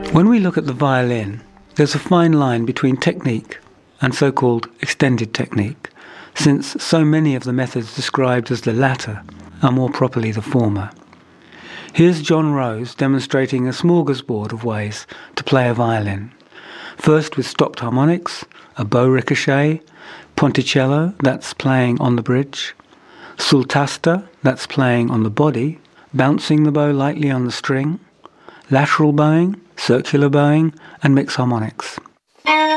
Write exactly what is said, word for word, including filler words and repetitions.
When we look at the violin, there's a fine line between technique and so-called extended technique, since so many of the methods described as the latter are more properly the former. Here's John Rose demonstrating a smorgasbord of ways to play a violin. First with stopped harmonics, a bow ricochet, ponticello, that's playing on the bridge, sul tasta, that's playing on the body, bouncing the bow lightly on the string, lateral bowing, circular bowing, and mixed harmonics.